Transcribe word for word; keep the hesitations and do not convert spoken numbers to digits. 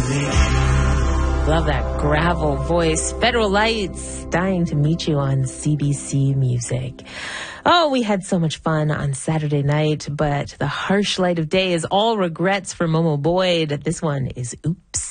Love that gravel voice. Federal Lights, Dying to Meet You on C B C Music. Oh, we had so much fun on Saturday night, but the harsh light of day is all regrets for Momo Boyd. This one is Oops.